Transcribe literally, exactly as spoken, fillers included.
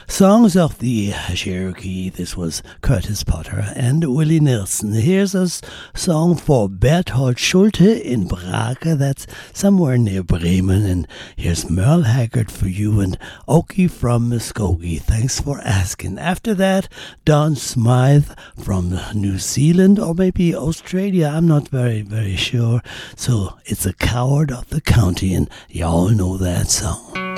Songs of the Cherokee. This was Curtis Potter and Willie Nelson. Here's a song for Berthold Schulte in Brake. That's somewhere near Bremen. And here's Merle Haggard for you and Okie from Muskogee. Thanks for asking. After that, Don Smythe from New Zealand or maybe Australia. I'm not very, very sure. So it's a Coward of the County, and y'all know that song.